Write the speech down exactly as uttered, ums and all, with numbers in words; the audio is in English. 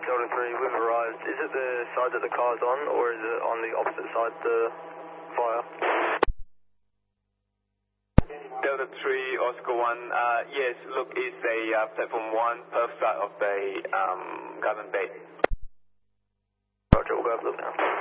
Delta three, we've arrived. Is it the side that the car's on, or is it on the opposite side, the fire? Delta three, Oscar one, uh, yes, look, it's a uh, platform one, perf side of the um, Garden Bay. Roger, we'll go have a look now.